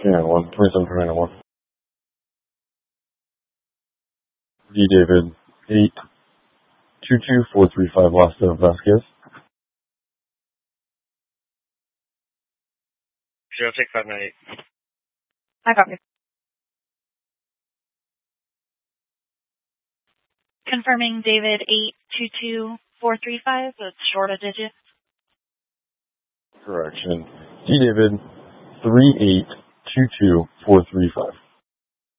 Yeah, 127 D David 822435 Lasta Vasquez. 06598. I got you. Confirming David 822435, it's short a digit. Correction. D David 3822435.